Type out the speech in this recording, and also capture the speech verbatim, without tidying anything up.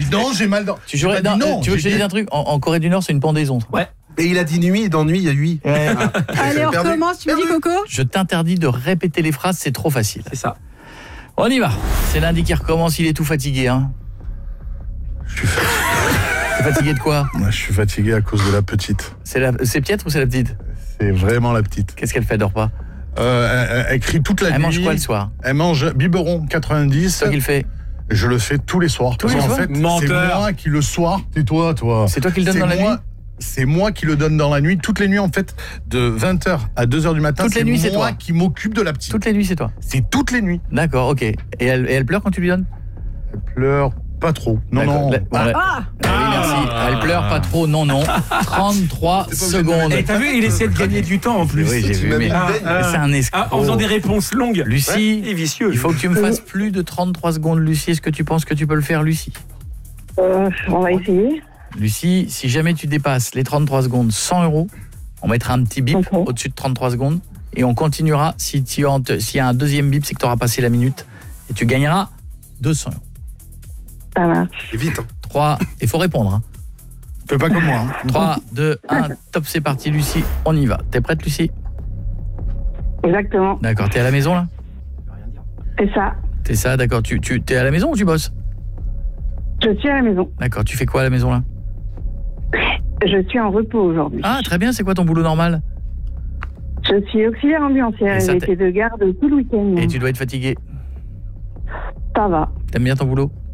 non, j'ai mal dans. Tu, jouerais, non, non, tu veux que je te dise un truc en, en Corée du Nord, c'est une pendaison. Ouais. Et il a dit nuit, et dans nuit, il y a huit. Ouais. Ah. Allez, on recommence, tu me dis Coco? Je t'interdis de répéter les phrases, c'est trop facile. C'est ça. On y va. C'est lundi qui recommence, il est tout fatigué. Hein. Je suis fatigué. T'es fatigué de quoi? Moi, je suis fatigué à cause de la petite. C'est la... Pietre ou c'est la petite? C'est vraiment la petite. Qu'est-ce qu'elle fait, elle dort pas? euh, elle, elle crie toute la elle nuit. Elle mange quoi le soir? Elle mange biberon quatre-vingt-dix. C'est toi qui le fais? Je le fais tous les soirs. Tous les en soirs fait, c'est moi qui le soir. Tais-toi, toi. C'est toi qui le donne dans moi, la nuit? C'est moi qui le donne dans la nuit. Toutes les nuits, en fait, de vingt heures à deux heures du matin. Toutes les nuits, c'est toi qui m'occupe de la petite. Toutes les nuits, c'est toi? C'est toutes les nuits. D'accord, ok. Et elle, et elle pleure quand tu lui donnes? Elle pleure pas trop. Non, non. La, bon, ah, ah, ah oui, merci. Elle pleure pas trop, non, non. trente-trois secondes. Et t'as vu, il essaie de gagner du temps en plus. Oui, j'ai vu, mais ah, c'est un escroc. Ah, en faisant des réponses longues. Lucie, ouais, il est vicieux. Il faut que tu me fasses plus de trente-trois secondes, Lucie. Est-ce que tu penses que tu peux le faire, Lucie? euh, On va essayer. Lucie, si jamais tu dépasses les trente-trois secondes, cent euros, on mettra un petit bip okay. au-dessus de trente-trois secondes et on continuera. Si tu as, s'il y a un deuxième bip, c'est que tu auras passé la minute et tu gagneras deux cents euros. Ça marche. C'est vite. Hein. trois, il faut répondre. Hein. Fais pas comme moi. Hein. trois, deux, un, top, c'est parti, Lucie. On y va. T'es prête, Lucie? Exactement. D'accord, t'es à la maison, là? C'est ça. T'es ça, d'accord. Tu, tu t'es à la maison ou tu bosses? Je suis à la maison. D'accord, tu fais quoi à la maison, là? Je suis en repos aujourd'hui. Ah, très bien, c'est quoi ton boulot normal? Je suis auxiliaire ambulancière, j'ai été de garde tout le week-end. Et tu dois être fatigué? Ça va. T'aimes bien ton boulot?